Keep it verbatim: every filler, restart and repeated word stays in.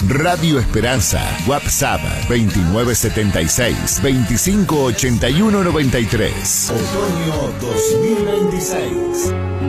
Radio Esperanza, WhatsApp veintinueve setenta y seis, veinticinco ochenta y uno noventa y tres. Otoño dos mil veintiséis.